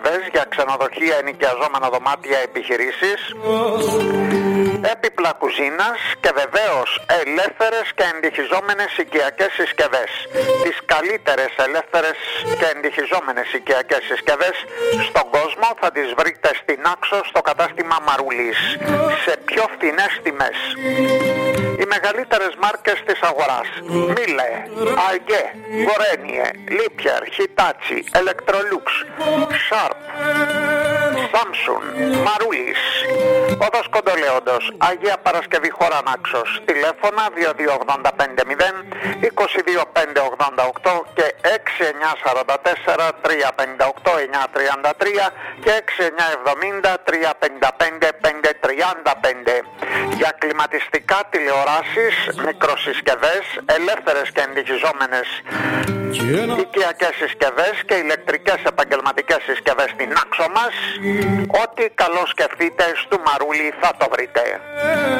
συσκευές για ξενοδοχεία, ενοικιαζόμενα δωμάτια, επιχειρήσεις, έπιπλα κουζίνας και βεβαίως ελεύθερες και εντυχιζόμενες οικιακές συσκευές. Τις καλύτερες ελεύθερες και εντυχιζόμενες οικιακές συσκευές στον κόσμο θα τις βρείτε στην Άξο στο κατάστημα Μαρούλης σε πιο φθηνές τιμές. Οι μεγαλύτερες μάρκες της αγοράς: Μίλε, Αγέ, Γορένιε, Λίπιερ, Χιτάτσι, Electrolux, Sharp, Samsung, Μαρούλης. Οδός Κοντολέοντος, Αγία Παρασκευή, χώρα Νάξος. Τηλέφωνα 22850 22588 και 6944 358 933 και 6970 355 535. Για κλιματιστικά, τηλεοράσεις, μικροσυσκευές, ελεύθερες και εντυχιζόμενες οικιακές συσκευές και ηλεκτρικές επαγγελματικές συσκευές στην Άξο μας, ό,τι καλό σκεφτείτε στο Μαρούλι θα το βρείτε.